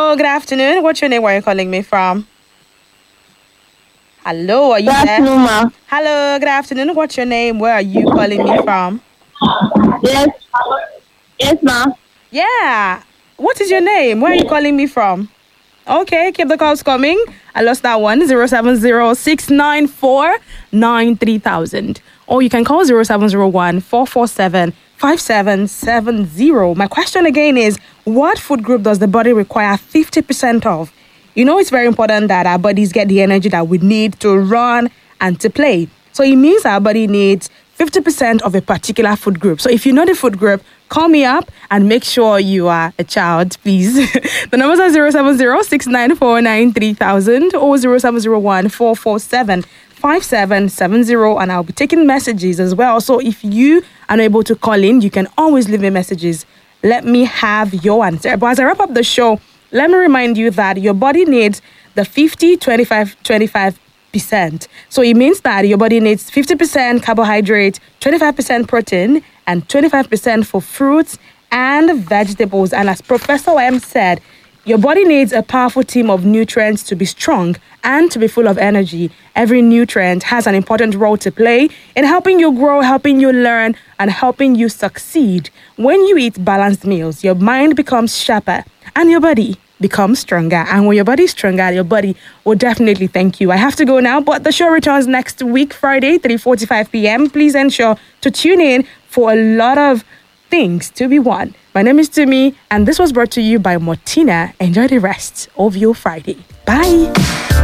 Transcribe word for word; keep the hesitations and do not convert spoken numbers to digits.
Hello, good afternoon. What's your name? Where are you calling me from? Hello, are you Good there? afternoon, ma. Hello, good afternoon. What's your name? Where are you calling me from? Yes. Yes, ma. Yeah. What is your name? Where are you calling me from? Okay, keep the calls coming. I lost that one. zero seven zero six nine four nine three thousand. Or you can call zero seven zero one four four seven five seven seven zero. My question again is, what food group does the body require fifty percent of? You know, it's very important that our bodies get the energy that we need to run and to play. So it means our body needs fifty percent of a particular food group. So if you know the food group, call me up and make sure you are a child, please. The numbers are zero seven zero six nine four nine three thousand or zero seven zero one four four seven five seven seven zero, and I'll be taking messages as well. So if you are not able to call in, you can always leave me messages. Let me have your answer. But as I wrap up the show, let me remind you that your body needs the fifty twenty-five twenty-five percent. So it means that your body needs fifty percent carbohydrate, twenty-five percent protein, and twenty-five percent for fruits and vegetables. And as Professor M said, your body needs a powerful team of nutrients to be strong and to be full of energy. Every nutrient has an important role to play in helping you grow, helping you learn, and helping you succeed. When you eat balanced meals, your mind becomes sharper and your body becomes stronger. And when your body is stronger, your body will definitely thank you. I have to go now, but the show returns next week, Friday, three forty-five p.m. Please ensure to tune in for a lot of things to be won. My name is Tumi, and this was brought to you by Mortina. Enjoy the rest of your Friday. Bye.